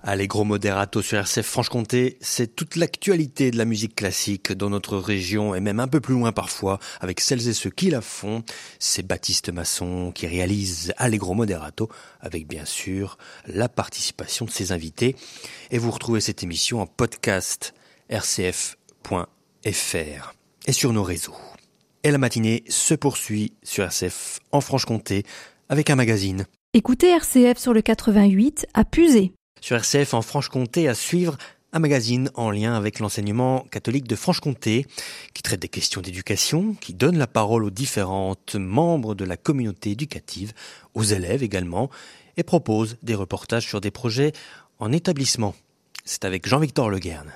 Allegro Moderato sur RCF Franche-Comté, c'est toute l'actualité de la musique classique dans notre région et même un peu plus loin parfois avec celles et ceux qui la font. C'est Baptiste Masson qui réalise Allegro Moderato avec bien sûr la participation de ses invités. Et vous retrouvez cette émission en podcast rcf.fr et sur nos réseaux. Et la matinée se poursuit sur RCF en Franche-Comté avec un magazine. Écoutez RCF sur le 88 à Puzé. Sur RCF en Franche-Comté, à suivre un magazine en lien avec l'enseignement catholique de Franche-Comté qui traite des questions d'éducation, qui donne la parole aux différentes membres de la communauté éducative, aux élèves également, et propose des reportages sur des projets en établissement. C'est avec Jean-Victor Leguerne.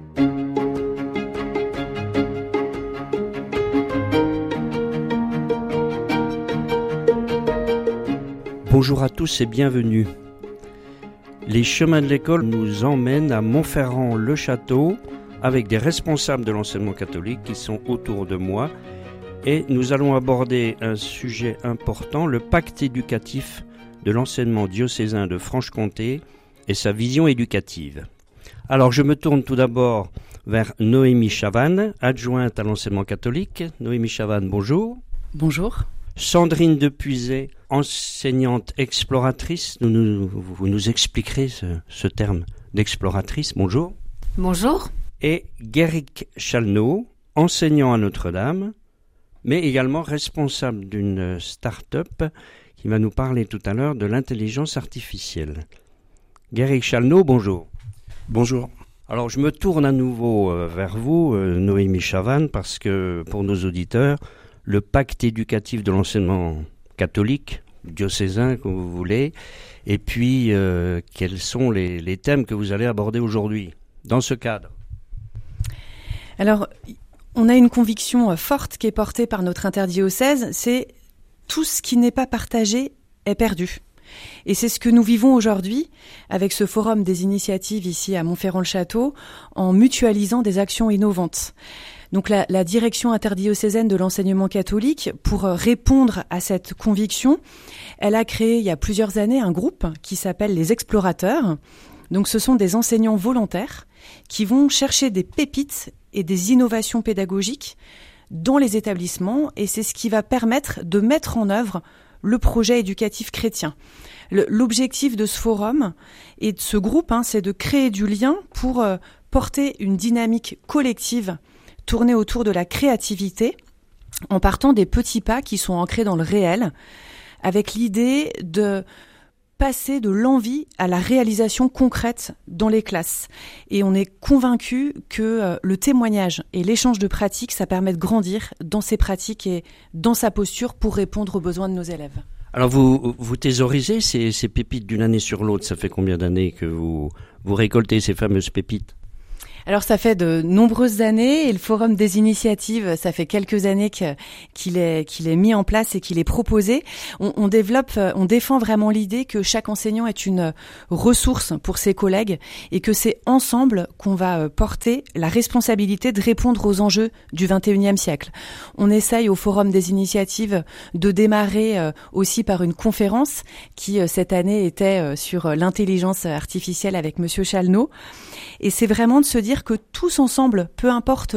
Bonjour à tous et bienvenue. Les chemins de l'école nous emmènent à Montferrand-le-Château avec des responsables de l'enseignement catholique qui sont autour de moi et nous allons aborder un sujet important, le pacte éducatif de l'enseignement diocésain de Franche-Comté et sa vision éducative. Alors je me tourne tout d'abord vers Noémie Chavannes, adjointe à l'enseignement catholique. Noémie Chavannes, bonjour. Bonjour. Sandrine Depuiset, enseignante exploratrice, vous nous expliquerez ce terme d'exploratrice. Bonjour. Bonjour. Et Guéric Chalneau, enseignant à Notre-Dame, mais également responsable d'une start-up qui va nous parler tout à l'heure de l'intelligence artificielle. Guéric Chalneau, bonjour. Bonjour. Alors je me tourne à nouveau vers vous, Noémie Chavannes, parce que pour nos auditeurs, le pacte éducatif de l'enseignement catholique, diocésain comme vous voulez, et puis quels sont les thèmes que vous allez aborder aujourd'hui dans ce cadre? Alors, on a une conviction forte qui est portée par notre interdiocèse, c'est tout ce qui n'est pas partagé est perdu. Et c'est ce que nous vivons aujourd'hui avec ce forum des initiatives ici à Montferrand-le-Château en mutualisant des actions innovantes. Donc la direction interdiocésaine de l'enseignement catholique, pour répondre à cette conviction, elle a créé il y a plusieurs années un groupe qui s'appelle les Explorateurs. Donc ce sont des enseignants volontaires qui vont chercher des pépites et des innovations pédagogiques dans les établissements et c'est ce qui va permettre de mettre en œuvre le projet éducatif chrétien. L'objectif de ce forum et de ce groupe, c'est de créer du lien pour porter une dynamique collective tournée autour de la créativité en partant des petits pas qui sont ancrés dans le réel avec l'idée de passer de l'envie à la réalisation concrète dans les classes. Et on est convaincu que le témoignage et l'échange de pratiques, ça permet de grandir dans ses pratiques et dans sa posture pour répondre aux besoins de nos élèves. Alors vous thésaurisez ces pépites d'une année sur l'autre. Ça fait combien d'années que vous récoltez ces fameuses pépites? Alors ça fait de nombreuses années et le Forum des initiatives, ça fait quelques années qu'il est mis en place et qu'il est proposé. On défend vraiment l'idée que chaque enseignant est une ressource pour ses collègues et que c'est ensemble qu'on va porter la responsabilité de répondre aux enjeux du 21e siècle. On essaye au Forum des initiatives de démarrer aussi par une conférence qui cette année était sur l'intelligence artificielle avec Monsieur Chalneau. Et c'est vraiment de se dire que tous ensemble, peu importe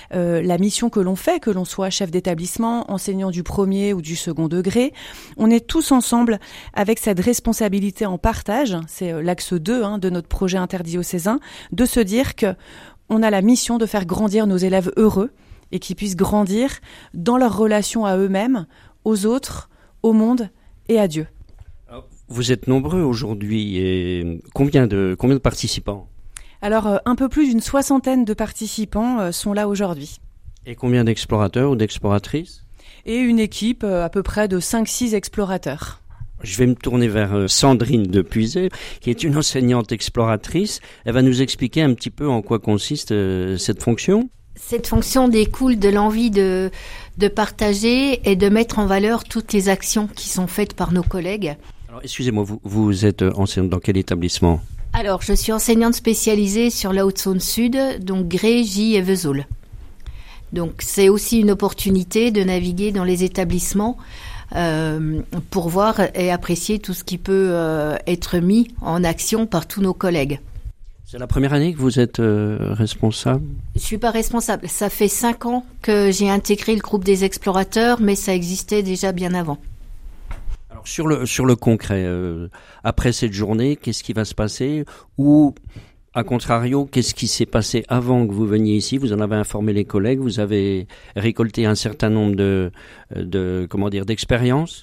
la mission que l'on fait, que l'on soit chef d'établissement, enseignant du premier ou du second degré, on est tous ensemble avec cette responsabilité en partage, c'est l'axe 2 de notre projet interdiocésain, de se dire que on a la mission de faire grandir nos élèves heureux et qu'ils puissent grandir dans leur relation à eux-mêmes, aux autres, au monde et à Dieu. Vous êtes nombreux aujourd'hui et combien de participants? Alors, un peu plus d'une 60aine de participants sont là aujourd'hui. Et combien d'explorateurs ou d'exploratrices? Et une équipe à peu près de 5-6 explorateurs. Je vais me tourner vers Sandrine Depuiset, qui est une enseignante exploratrice. Elle va nous expliquer un petit peu en quoi consiste cette fonction. Cette fonction découle de l'envie de partager et de mettre en valeur toutes les actions qui sont faites par nos collègues. Alors, excusez-moi, vous êtes enseignante dans quel établissement? Alors, je suis enseignante spécialisée sur la Haute-Saône Sud, donc Gré, Gy et Vesoul. Donc, c'est aussi une opportunité de naviguer dans les établissements pour voir et apprécier tout ce qui peut être mis en action par tous nos collègues. C'est la première année que vous êtes responsable ? Je suis pas responsable. Ça fait 5 ans que j'ai intégré le groupe des explorateurs, mais ça existait déjà bien avant. Alors sur le concret, après cette journée, qu'est-ce qui va se passer ? Ou, à contrario, qu'est-ce qui s'est passé avant que vous veniez ici ? Vous en avez informé les collègues, vous avez récolté un certain nombre d'expériences ?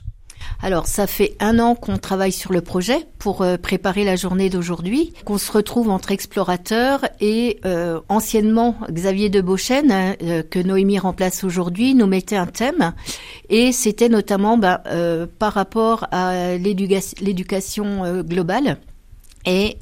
Alors, ça fait 1 an qu'on travaille sur le projet pour préparer la journée d'aujourd'hui, qu'on se retrouve entre explorateurs et anciennement Xavier de Beauchesne, que Noémie remplace aujourd'hui, nous mettait un thème et c'était notamment par rapport à l'éducation globale et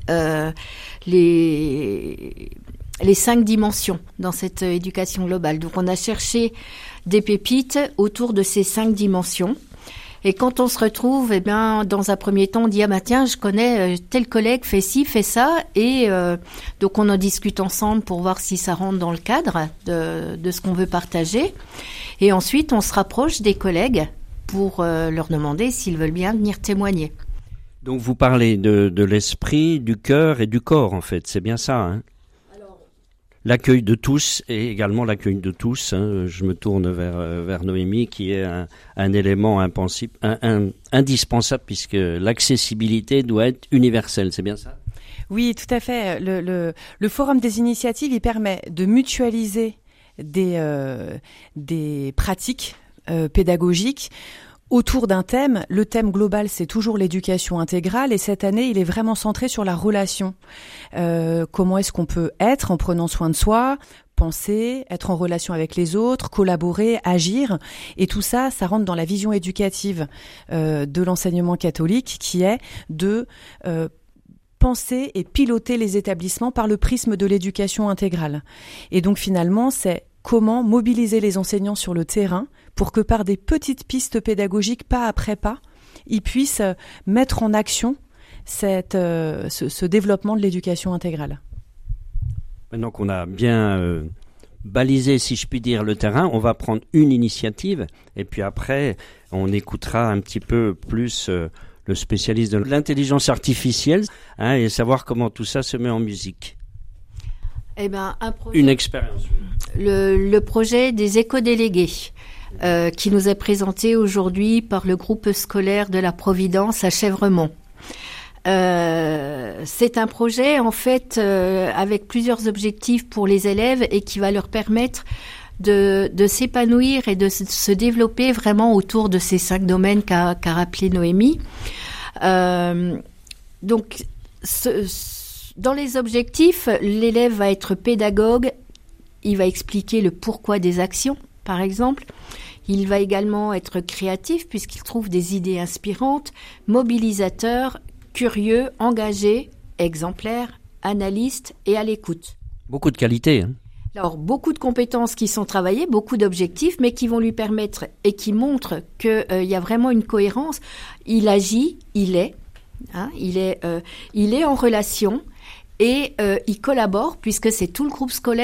les 5 dimensions dans cette éducation globale. Donc, on a cherché des pépites autour de ces 5 dimensions. Et quand on se retrouve, dans un premier temps, on dit tiens, je connais tel collègue fait ci, fait ça, et donc on en discute ensemble pour voir si ça rentre dans le cadre de ce qu'on veut partager. Et ensuite, on se rapproche des collègues pour leur demander s'ils veulent bien venir témoigner. Donc vous parlez de l'esprit, du cœur et du corps, en fait, c'est bien ça, hein ? L'accueil de tous et également l'accueil de tous. Hein. Je me tourne vers Noémie qui est un élément indispensable puisque l'accessibilité doit être universelle. C'est bien ça ? Oui, tout à fait. Le Forum des initiatives, il permet de mutualiser des pratiques pédagogiques autour d'un thème. Le thème global, c'est toujours l'éducation intégrale et cette année, il est vraiment centré sur la relation. Comment est-ce qu'on peut être en prenant soin de soi, penser, être en relation avec les autres, collaborer, agir. Et tout ça, ça rentre dans la vision éducative de l'enseignement catholique qui est de penser et piloter les établissements par le prisme de l'éducation intégrale. Et donc finalement, c'est comment mobiliser les enseignants sur le terrain pour que par des petites pistes pédagogiques, pas après pas, ils puissent mettre en action ce développement de l'éducation intégrale. Maintenant qu'on a bien balisé, si je puis dire, le terrain, on va prendre une initiative et puis après, on écoutera un petit peu plus le spécialiste de l'intelligence artificielle et savoir comment tout ça se met en musique. Une expérience. Le projet des éco-délégués qui nous est présenté aujourd'hui par le groupe scolaire de la Providence à Chèvremont. C'est un projet en fait avec plusieurs objectifs pour les élèves et qui va leur permettre de s'épanouir et de se développer vraiment autour de ces 5 domaines qu'a rappelé Noémie. Donc, dans les objectifs, l'élève va être pédagogue, il va expliquer le pourquoi des actions, par exemple. Il va également être créatif puisqu'il trouve des idées inspirantes, mobilisateur, curieux, engagé, exemplaire, analyste et à l'écoute. Beaucoup de qualités. Alors, beaucoup de compétences qui sont travaillées, beaucoup d'objectifs, mais qui vont lui permettre et qui montrent qu'il y a vraiment une cohérence. Il agit, il est en relation et il collabore puisque c'est tout le groupe scolaire